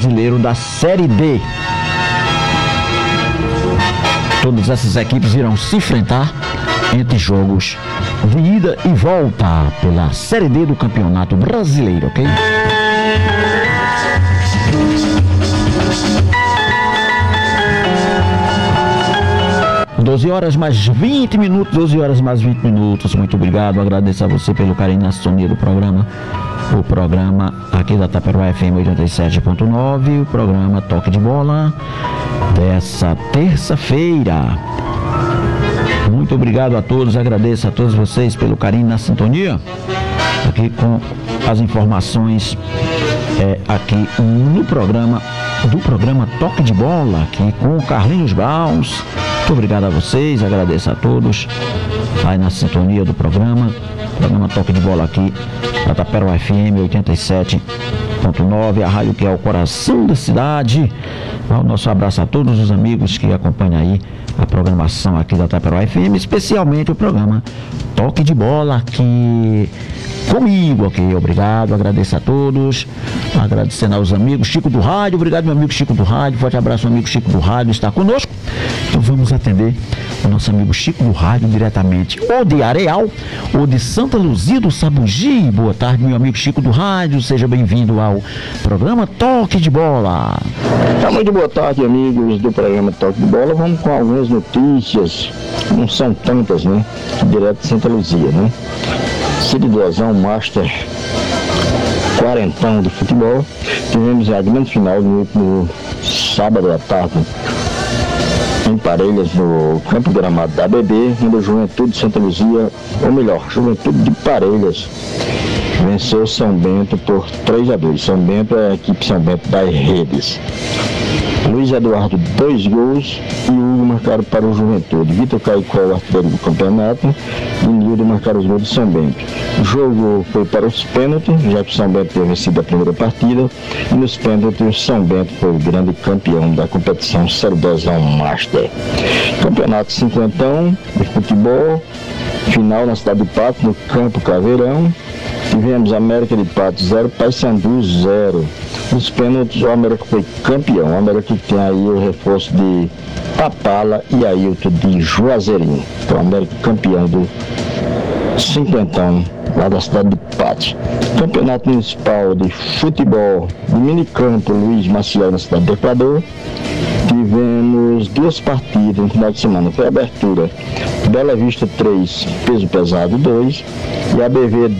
Brasileiro da Série D. Todas essas equipes irão se enfrentar entre jogos de ida e volta pela Série D do Campeonato Brasileiro, ok? Horas mais 20 minutos, 12 horas mais 20 minutos. Muito obrigado, agradeço a você pelo carinho na sintonia do programa. O programa aqui da Taperoá FM 87.9, o programa Toque de Bola dessa terça-feira. Muito obrigado a todos, agradeço a todos vocês pelo carinho na sintonia. Aqui com as informações aqui no programa, do programa Toque de Bola, aqui com o Carlinhos Baus. Muito obrigado a vocês, agradeço a todos aí na sintonia do programa Toque de Bola aqui da Taperoá FM 87.9, a rádio que é o coração da cidade. O nosso abraço a todos os amigos que acompanham aí a programação aqui da Taperoá FM, especialmente o programa Toque de Bola aqui comigo, ok? Obrigado, agradeço a todos, agradecendo aos amigos. Chico do Rádio, obrigado meu amigo Chico do Rádio, forte abraço ao amigo Chico do Rádio, está conosco. Então vamos atender o nosso amigo Chico do Rádio diretamente, ou de Areal, ou de Santa Luzia do Sabugi. Boa tarde, meu amigo Chico do Rádio, seja bem-vindo ao programa Toque de Bola. Muito boa tarde, amigos do programa Toque de Bola. Vamos com algumas notícias, não são tantas, né? Direto de Santa Luzia, né? Cid Dozão Master quarentão de futebol. Tivemos a grande final no último sábado à tarde em Parelhas, no campo gramado da ABB, onde a Juventude de Santa Luzia, ou melhor, Juventude de Parelhas, venceu São Bento por 3-2. São Bento é a equipe São Bento das Redes. Luiz Eduardo, 2 gols, e Hugo marcaram para o Juventude. Vitor Caicó, o artilheiro do campeonato, e Nildo marcaram os gols de São Bento. O jogo foi para os pênaltis, já que o São Bento tinha vencido a primeira partida, e nos pênaltis o São Bento foi o grande campeão da competição Cerdozão Master. Campeonato cinquentão de futebol, final na cidade de Patos, no Campo Caveirão. Tivemos América de Patos 0, Paysandu 0. Nos pênaltis o América foi campeão. O América tem aí o reforço de Papala e Ailton de Juazeirinho. Então o América campeão do cinquentão lá da cidade de Patos. Campeonato Municipal de Futebol de Minicampo Luiz Maciel na cidade do Equador. Tivemos 2 partidas no final de semana. Foi a abertura Bela Vista 3, peso pesado 2, e a BV